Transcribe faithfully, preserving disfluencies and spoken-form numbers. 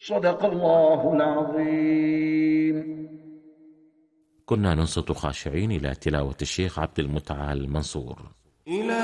صدق الله العظيم. كنا ننصت خاشعين إلى تلاوة الشيخ عبد المتعال منصور.